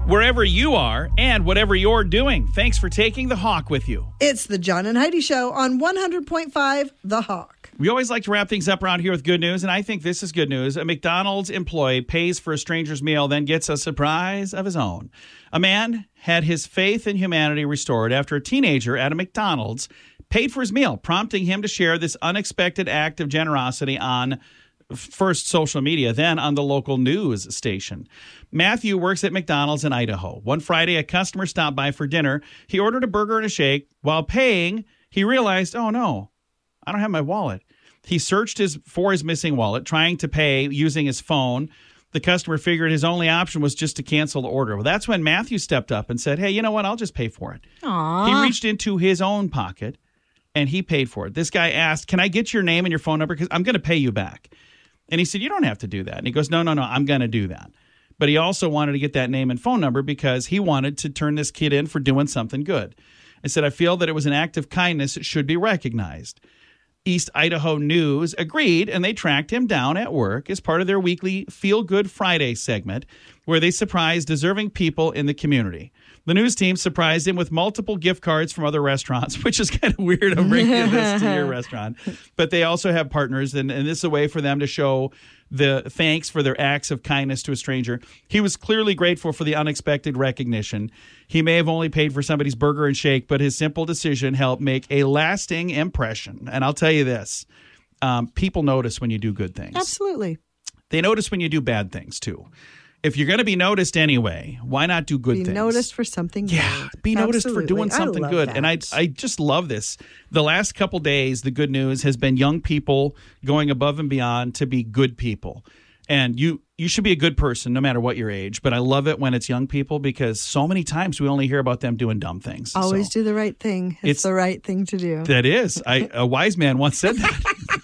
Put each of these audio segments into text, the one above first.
wherever you are and whatever you're doing. Thanks for taking the Hawk with you. It's the John and Heidi Show on 100.5 The Hawk. We always like to wrap things up around here with good news, and I think this is good news. A McDonald's employee pays for a stranger's meal, then gets a surprise of his own. A man had his faith in humanity restored after a teenager at a McDonald's paid for his meal, prompting him to share this unexpected act of generosity on first social media, then on the local news station. Matthew works at McDonald's in Idaho. One Friday, a customer stopped by for dinner. He ordered a burger and a shake. While paying, he realized, oh no, I don't have my wallet. He searched for his missing wallet, trying to pay using his phone. The customer figured his only option was just to cancel the order. Well, that's when Matthew stepped up and said, hey, you know what? I'll just pay for it. Aww. He reached into his own pocket and he paid for it. This guy asked, can I get your name and your phone number? Because I'm going to pay you back. And he said, you don't have to do that. And he goes, no, I'm going to do that. But he also wanted to get that name and phone number because he wanted to turn this kid in for doing something good. I said, I feel that it was an act of kindness. It should be recognized. East Idaho News agreed, and they tracked him down at work as part of their weekly Feel Good Friday segment, where they surprised deserving people in the community. The news team surprised him with multiple gift cards from other restaurants, which is kind of weird to bring this to your restaurant. But they also have partners, and this is a way for them to show the thanks for their acts of kindness to a stranger. He was clearly grateful for the unexpected recognition. He may have only paid for somebody's burger and shake, but his simple decision helped make a lasting impression. And I'll tell you this, people notice when you do good things. Absolutely. They notice when you do bad things, too. If you're going to be noticed anyway, why not do good things? Be noticed for something good. Yeah, be noticed for doing something good. That. And I just love this. The last couple days, the good news has been young people going above and beyond to be good people. And you should be a good person no matter what your age. But I love it when it's young people because so many times we only hear about them doing dumb things. Always do the right thing. It's the right thing to do. That is. A wise man once said that.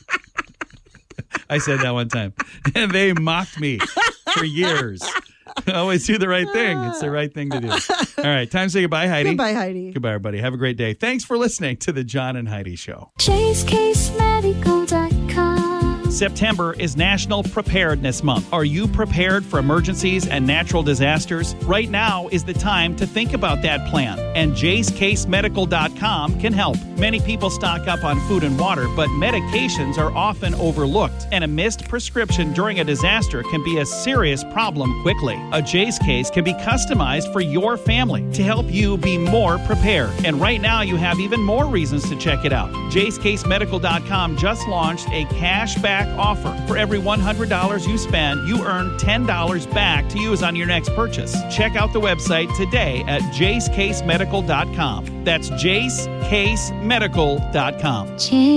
I said that one time. And they mocked me for years. Always do the right thing. It's the right thing to do. All right. Time to say goodbye, Heidi. Goodbye, Heidi. Goodbye, everybody. Have a great day. Thanks for listening to the John and Heidi Show. JaceCaseMedical.com. September is National Preparedness Month. Are you prepared for emergencies and natural disasters? Right now is the time to think about that plan, and JaceCaseMedical.com can help. Many people stock up on food and water, but medications are often overlooked, and a missed prescription during a disaster can be a serious problem quickly. A Jace case can be customized for your family to help you be more prepared. And right now you have even more reasons to check it out. JaceCaseMedical.com just launched a cashback offer. For every $100 you spend, you earn $10 back to use on your next purchase. Check out the website today at JaceCaseMedical.com. That's JaceCaseMedical.com.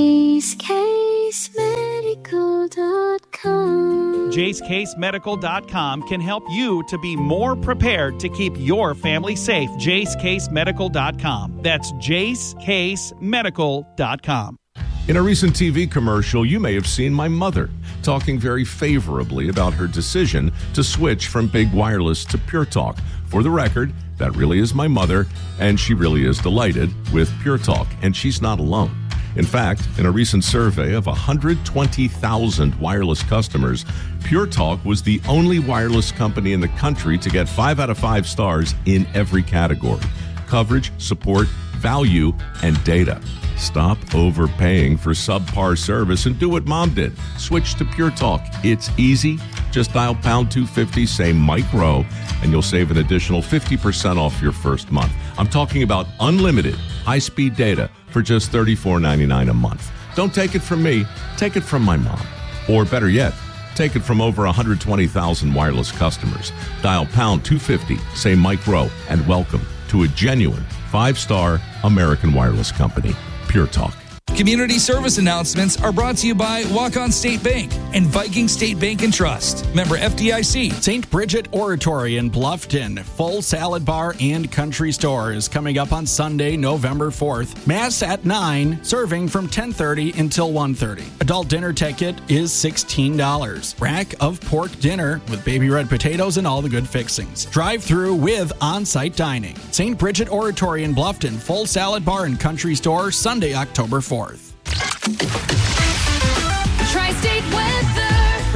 JaceCaseMedical.com. JaceCaseMedical.com can help you to be more prepared to keep your family safe. JaceCaseMedical.com. That's JaceCaseMedical.com. In a recent TV commercial, you may have seen my mother talking very favorably about her decision to switch from Big Wireless to Pure Talk. For the record, that really is my mother, and she really is delighted with Pure Talk, and she's not alone. In fact, in a recent survey of 120,000 wireless customers, Pure Talk was the only wireless company in the country to get 5 out of 5 stars in every category: coverage, support, value, and data. Stop overpaying for subpar service and do what Mom did. Switch to Pure Talk. It's easy. Just dial pound 250, say Mike Rowe, and you'll save an additional 50% off your first month. I'm talking about unlimited high-speed data for just $34.99 a month. Don't take it from me. Take it from my mom. Or better yet, take it from over 120,000 wireless customers. Dial pound 250, say Mike Rowe, and welcome to a genuine 5-star American wireless company. Pure Talk. Community service announcements are brought to you by Walk-On State Bank and Viking State Bank and Trust. Member FDIC. St. Bridget Oratory in Bluffton. Full salad bar and country store is coming up on Sunday, November 4th. Mass at 9, serving from 10:30 until 1:30. Adult dinner ticket is $16. Rack of pork dinner with baby red potatoes and all the good fixings. Drive-through with on-site dining. St. Bridget Oratory in Bluffton. Full salad bar and country store, Sunday, October 4th. Tri-State weather.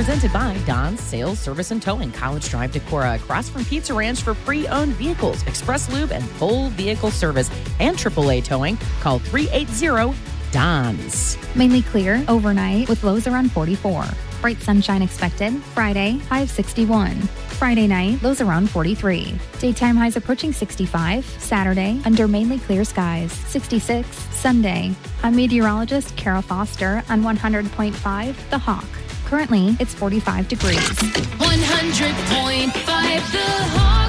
Presented by Don's Sales, Service, and Towing, College Drive, Decorah, across from Pizza Ranch for pre-owned vehicles, Express Lube, and full vehicle service, and AAA towing. Call 380-DONS. Mainly clear overnight with lows around 44. Bright sunshine expected. Friday, high of 61. Friday night, lows around 43. Daytime highs approaching 65. Saturday, under mainly clear skies, 66. Sunday, I'm meteorologist Carol Foster on 100.5 The Hawk. Currently, it's 45 degrees. 100.5 The Hawk.